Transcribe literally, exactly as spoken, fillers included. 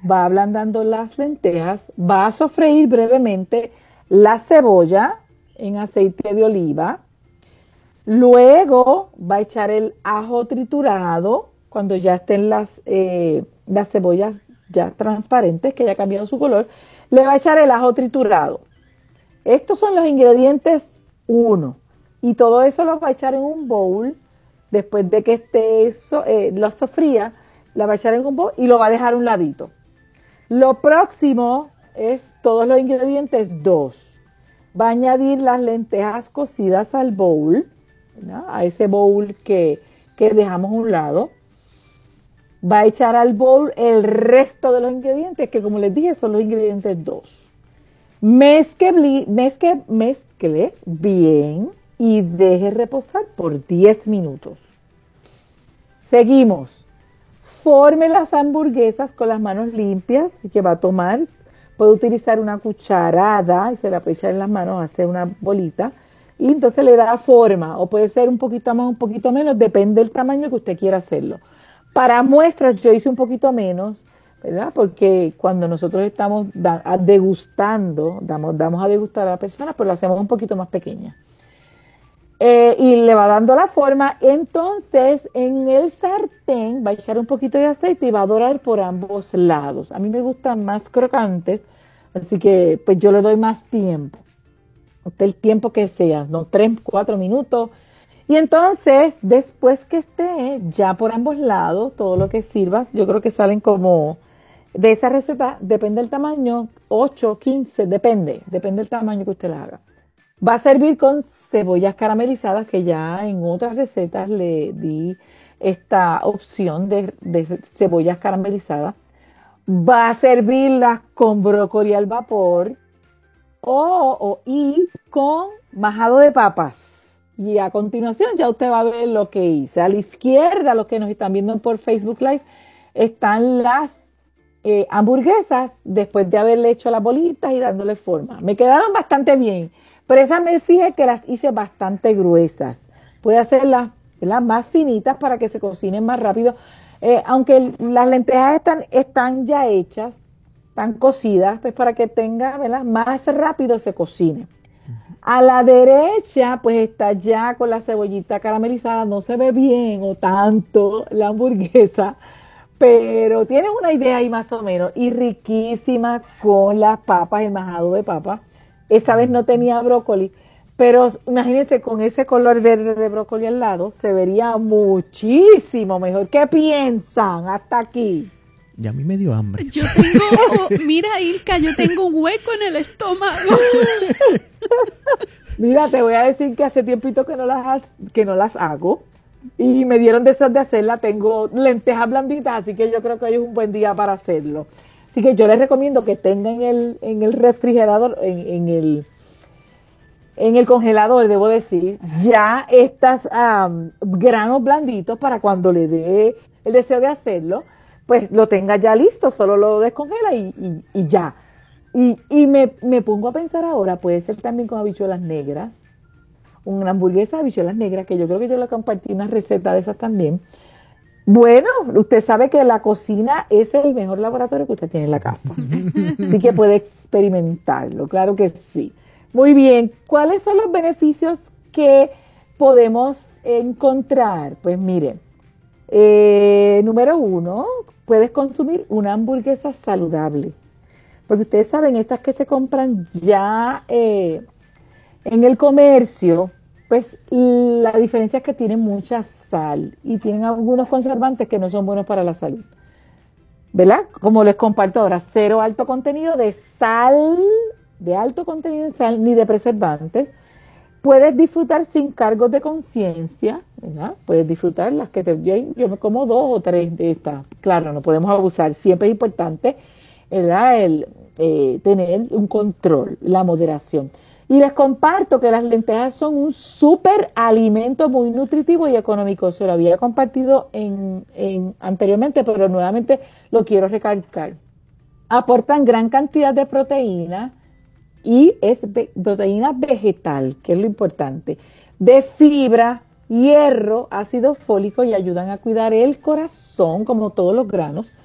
va ablandando las lentejas, va a sofreír brevemente la cebolla en aceite de oliva, luego va a echar el ajo triturado cuando ya estén las, eh, las cebollas ya transparentes, que ya ha cambiado su color, le va a echar el ajo triturado. Estos son los ingredientes uno, y todo eso lo va a echar en un bowl, después de que esté eso, eh, lo sofría, la va a echar en un bowl y lo va a dejar a un ladito. Lo próximo es todos los ingredientes dos. Va a añadir las lentejas cocidas al bowl, ¿no? A ese bowl que, que dejamos a un lado. Va a echar al bowl el resto de los ingredientes, que como les dije son los ingredientes dos. Mezcle, mezcle, mezcle bien y deje reposar por diez minutos. Seguimos. Forme las hamburguesas con las manos limpias que va a tomar. Puede utilizar una cucharada y se la puede echar en las manos, hacer una bolita. Y entonces le da forma, o puede ser un poquito más, un poquito menos, depende del tamaño que usted quiera hacerlo. Para muestras yo hice un poquito menos, ¿verdad? Porque cuando nosotros estamos da, a degustando, damos, damos a degustar a la persona, pues lo hacemos un poquito más pequeña. Eh, y le va dando la forma. Entonces en el sartén va a echar un poquito de aceite y va a dorar por ambos lados. A mí me gustan más crocantes, así que pues yo le doy más tiempo. Usted el tiempo que sea, no tres, cuatro minutos. Y entonces, después que esté ya por ambos lados, todo lo que sirva, yo creo que salen como, de esa receta, depende del tamaño, ocho, quince, depende, depende del tamaño que usted la haga. Va a servir con cebollas caramelizadas, que ya en otras recetas le di esta opción de, de cebollas caramelizadas. Va a servirlas con brócoli al vapor o, o y con majado de papas. Y a continuación ya usted va a ver lo que hice. A la izquierda, los que nos están viendo por Facebook Live, están las eh, hamburguesas después de haberle hecho las bolitas y dándole forma. Me quedaron bastante bien, pero esas me fijé que las hice bastante gruesas. Puede hacerlas las más finitas para que se cocinen más rápido. Eh, aunque las lentejas están, están ya hechas, están cocidas, pues para que tenga, ¿verdad?, más rápido se cocine. A la derecha, pues está ya con la cebollita caramelizada, no se ve bien o tanto la hamburguesa, pero tiene una idea ahí más o menos, y riquísima con las papas, el majado de papas. Esta vez no tenía brócoli, pero imagínense con ese color verde de brócoli al lado, se vería muchísimo mejor. ¿Qué piensan hasta aquí? Ya a mí me dio hambre. Yo tengo, mira Ilka, yo tengo un hueco en el estómago. Mira, te voy a decir que hace tiempito que no las, que no las hago y me dieron deseos de hacerla. Tengo lentejas blanditas, así que yo creo que hoy es un buen día para hacerlo. Así que yo les recomiendo que tengan en el, en el refrigerador, en, en el en el congelador, debo decir, ya estas um, granos blanditos para cuando le dé el deseo de hacerlo, pues lo tenga ya listo, solo lo descongela y, y, y ya. Y, y me, me pongo a pensar ahora, puede ser también con habichuelas negras, una hamburguesa de habichuelas negras, que yo creo que yo le compartí una receta de esas también. Bueno, usted sabe que la cocina es el mejor laboratorio que usted tiene en la casa, así que puede experimentarlo, claro que sí. Muy bien, ¿cuáles son los beneficios que podemos encontrar? Pues mire, eh, número uno, puedes consumir una hamburguesa saludable. Porque ustedes saben, estas que se compran ya eh, en el comercio, pues la diferencia es que tienen mucha sal y tienen algunos conservantes que no son buenos para la salud. ¿Verdad? Como les comparto ahora, cero alto contenido de sal, de alto contenido de sal, ni de preservantes. Puedes disfrutar sin cargos de conciencia, ¿verdad? Puedes disfrutar las que te... Yo, yo me como dos o tres de estas. Claro, no podemos abusar. Siempre es importante, ¿verdad?, el eh, tener un control, la moderación. Y les comparto que las lentejas son un súper alimento muy nutritivo y económico. Se lo había compartido en, en, anteriormente, pero nuevamente lo quiero recalcar. Aportan gran cantidad de proteína y es ve, proteína vegetal, que es lo importante, de fibra, hierro, ácido fólico y ayudan a cuidar el corazón, como todos los granos.